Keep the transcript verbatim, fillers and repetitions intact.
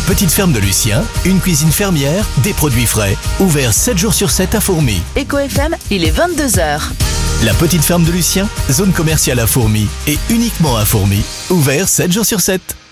petite ferme de Lucien, une cuisine fermière, des produits frais. Ouvert sept jours sur sept à Fourmies. Eco F M, il est vingt-deux heures. La petite ferme de Lucien, zone commerciale à Fourmies et uniquement à Fourmies. Ouvert sept jours sur sept.